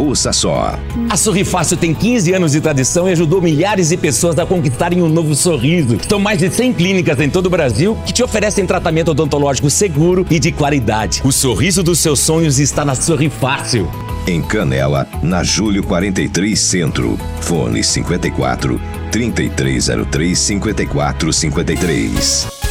Ouça só. A Sorrifácil tem 15 anos de tradição e ajudou milhares de pessoas a conquistarem um novo sorriso. São mais de 100 clínicas em todo o Brasil que te oferecem tratamento odontológico seguro e de qualidade. O sorriso dos seus sonhos está na Sorrifácil. Em Canela, na Júlio 43 Centro. Fone 54 3303 5453.